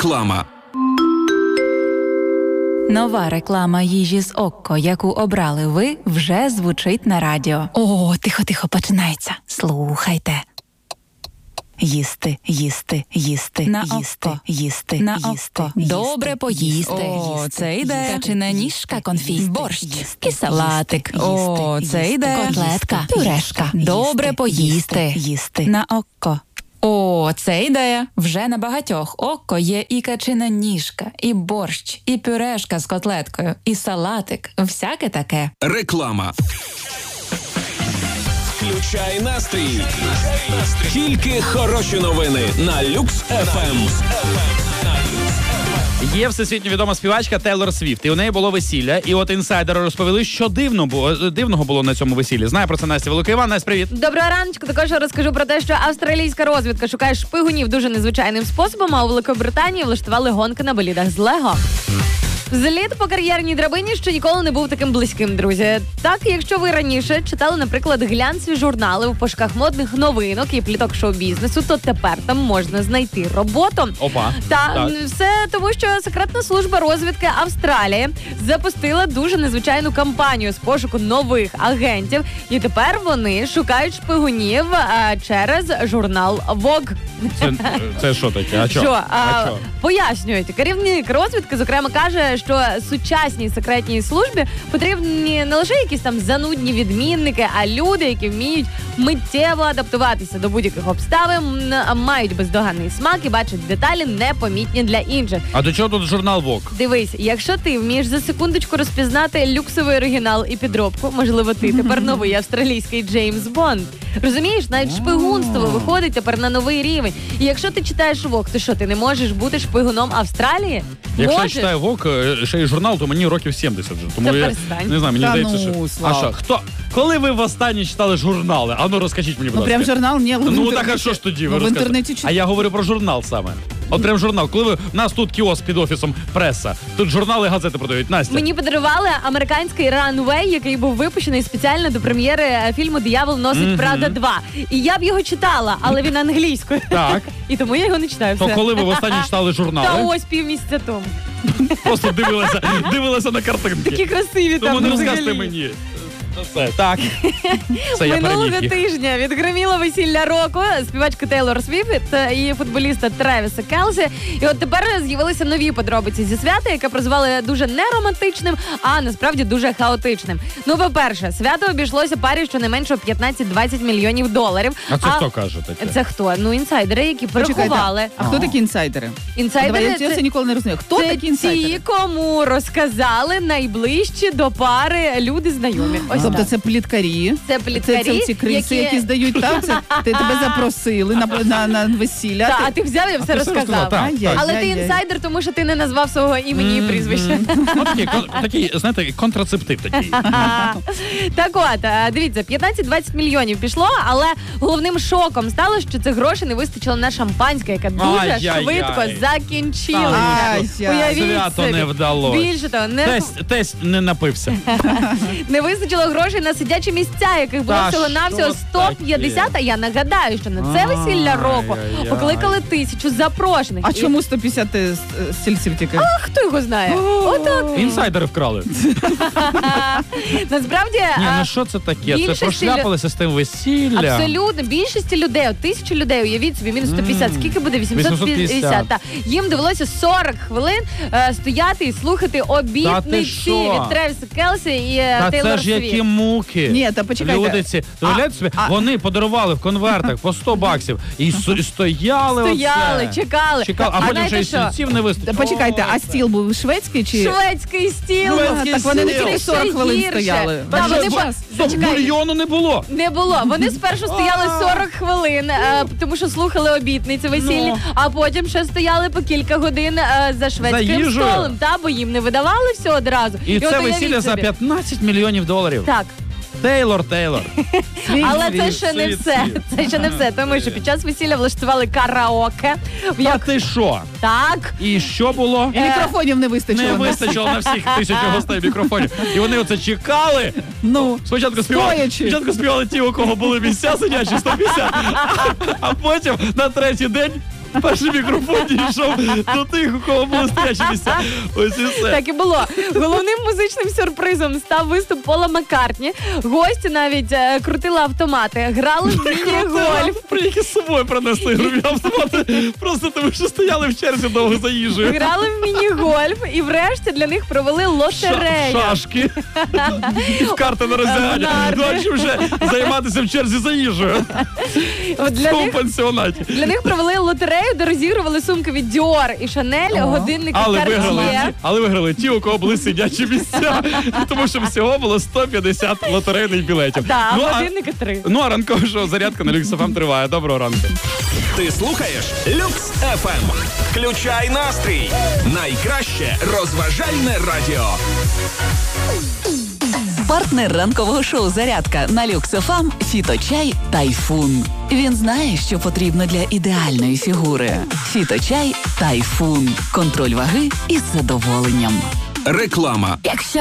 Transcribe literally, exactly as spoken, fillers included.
Реклама. Нова реклама їжі з Окко, яку обрали ви, вже звучить на радіо. О, тихо-тихо, починається. Слухайте. Їсти, їсти, їсти, на їсти, око. їсти, на їсти. Око. Добре поїсти. О, їсти, це йде. Качина ніжка, конфіт, борщ їсти, і салатик. Їсти, О, це йде. Котлетка, пюрешка. Добре їсти, поїсти. Їсти. На Окко. О, це ідея. Вже на багатьох Окко є і качина ніжка, і борщ, і пюрешка з котлеткою, і салатик. Всяке таке. Реклама. Включай настрій. Тільки хороші новини на Люкс еф ем. Є всесвітньо відома співачка Тейлор Свіфт, і у неї було весілля, і от інсайдери розповіли, що дивно було, дивного було на цьому весіллі. Знає про це Настя Великоїван. Настя, привіт. Доброго раночку. Також розкажу про те, що австралійська розвідка шукає шпигунів дуже незвичайним способом, а у Великобританії влаштували гонки на болідах з Лего. Взліт по кар'єрній драбині ще ніколи не був таким близьким, друзі. Так, якщо ви раніше читали, наприклад, глянцеві журнали в пошуках модних новинок і пліток шоу-бізнесу, то тепер там можна знайти роботу. Опа. Та так. все тому, що секретна служба розвідки Австралії запустила дуже незвичайну кампанію з пошуку нових агентів. І тепер вони шукають шпигунів а, через журнал Vogue. Це, це що таке? А що? Що? А, а, що? Пояснюють. Керівник розвідки, зокрема, каже, що сучасній секретній службі потрібні не лише якісь там занудні відмінники, а люди, які вміють миттєво адаптуватися до будь-яких обставин, мають бездоганний смак і бачать деталі непомітні для інших. А до чого тут журнал Vogue? Дивись, якщо ти вмієш за секундочку розпізнати люксовий оригінал і підробку, можливо, ти тепер новий австралійський Джеймс Бонд. Розумієш, навіть шпигунство виходить тепер на новий рівень. І якщо ти читаєш Vogue, то що, ти не можеш бути шпигуном Австралії? Якщо Можеш. я читаю Vogue, ще й журнал, то мені років сімдесят вже. Тому Та я перестань. не знаю, мені Та здається, ну, що... Слав. А що, хто? Коли ви востаннє читали журнали? А ну розкажіть мені, будь Ну ласка. прям журнал? Ні, в Ну інтернеті. так, а що ж тоді ви Ну, в розкажете? інтернеті А читаю. я говорю про журнал саме. От прям журнал. Коли ви... У нас тут кіоск під офісом преса. Тут журнали, газети продають. Настя. Мені подарували американський Runway, який був випущений спеціально до прем'єри фільму «Диявол носить Мгм. Прада два». І я б його читала, але він англійською. Так. І тому я його не читаю. То все. коли ви востаннє читали Та журнали? ось півмісяця тому. Просто дивилася, дивилася на картинки. Такі красиві Тому там не взагалі. розказуйте мені. Ну, все, так. Все, я Минулого переміг їх. тижня відгриміло весілля року співачки Тейлор Свіфт і футболіста Тревіса Келсі. І от тепер з'явилися нові подробиці зі свята, яке прозвали дуже не романтичним, а насправді дуже хаотичним. Ну, по-перше, свято обійшлося парі щонайменше п'ятнадцять-двадцять мільйонів доларів. А це хто каже таке? Це хто? Ну, інсайдери, які Почекайте, порахували. А хто такі інсайдери? Інсайдери Давай, я це- це ніколи не розумію. Хто Це такі ті, інсайдери? кому розказали найближчі до пари люди знайомі. Ось Тобто так. це пліткарі? Це Це, пліткарі, це ці криси, які- які здають так? Це, ти тебе запросили на, на, на весілля. Та, ти- а ти взяв і все ти все розказав. розказав, так. Ай-яй-яй. Але ти інсайдер, тому що ти не назвав свого імені і прізвища. Ну, такий, кон- такий, знаєте, контрацептив такий. Так от, е, дивіться, п'ятнадцять-двадцять мільйонів пішло, але головним шоком стало, що цих грошей не вистачило на шампанське, яке дуже Ай-яй-яй. швидко закінчилося. Ай-яй. Уявіть Свято собі. не вдалося. Більше того, не, Тесть, тесть не напився. не вистачило грошей на сидячі місця, яких було Та всього-навсього що сто п'ятдесят, а я нагадаю, що на це весілля року Ай-яй-яй. покликали тисячу запрошених. А І- чому сто п'ятдесят е, стільців тільки? А хто його знає? Отак. Інсайдери вкрали. Насправді, Ні, а, ну що це таке? Це більшості прошляпалися з тим весіллям. абсолютно, більшості людей, от тисячу людей, уявіть собі, мінус сто п'ятдесят, скільки буде? вісімсот п'ятдесят. Та. Їм довелося сорок хвилин е, стояти і слухати Та ти обітниці що? від Тревіса Келсі і е, Та Тейлор це ж які Свіфт. муки. Ні, та почекайте. Люди ці, А, уявляєте собі, а- вони подарували в конвертах по сто баксів і, с- і стояли Стояли, оце. чекали. Чекали, а, А потім ще знаєте й що? стільців не Та вистачило. почекайте, а стіл був шведський чи? Шведський стіл. Шведський Так вони не стіл. тільки сорок хвилин Гірше. стояли. Та, Та вони що, по- стоп, Зачекайте. бульйону не було. Не було. Вони спершу стояли сорок хвилин, е, тому що слухали обітниці весілля, Ну. а потім ще стояли по кілька годин е, за шведським їжею. столом, та, бо їм не видавали все одразу. І, от це уявіть весілля за собі. п'ятнадцять мільйонів доларів. Так. Тейлор, Тейлор. Але світ, це ще не світ, все. світ. Це ще не все, тому що під час весілля влаштували караоке. А Як ти що? так. І що було? І мікрофонів не вистачило. Не вистачило на всіх тисячу гостей мікрофонів. І вони оце чекали. Ну, Спочатку співали, Стоячи. спочатку співали ті, у кого були місця сидячі, сто п'ятдесят. А потім на третій день Перший мікрофон дійшов до тих, у кого були стоячі місця. Ось і все. Так і було. Головним музичним сюрпризом став виступ Пола Маккартні. Гості навіть е, крутили автомати, грали в міні-гольф. При які з собою принесли ігрові автомати, просто тому що стояли в черзі довго за їжею. Грали в міні-гольф і врешті для них провели лотерею. Ша- шашки. І в карти на роздягання. Нарти. Ну, а чим вже займатися в черзі за їжею? От для В цьому них пансіонаті. Для них провели лотерею, де розігрували сумки від Dior і Chanel, годинники Але виграли, Cartier. ті, але виграли ті, у кого були сидячі місця. Тому що всього було сто п'ятдесят лотерейних білетів. Так, ну, а а, годинники три. ну, а ранкове шоу «Зарядка» на Люкс еф ем триває. Доброго ранку. Ти слухаєш Люкс еф ем. Включай настрій. Найкраще розважальне радіо. Партнер ранкового шоу «Зарядка» на Люкс еф ем – «Фіточай Тайфун». Він знає, що потрібно для ідеальної фігури. «Фіточай Тайфун». Контроль ваги із задоволенням. Реклама. Якщо